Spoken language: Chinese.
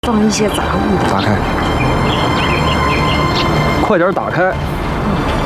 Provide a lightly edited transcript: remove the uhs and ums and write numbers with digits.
放一些杂物的。 打开，快点打开。